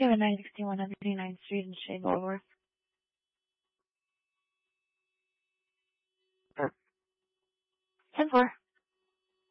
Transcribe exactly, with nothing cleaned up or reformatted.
seven nine six one hundred ninth Street in Shane, Fort Worth.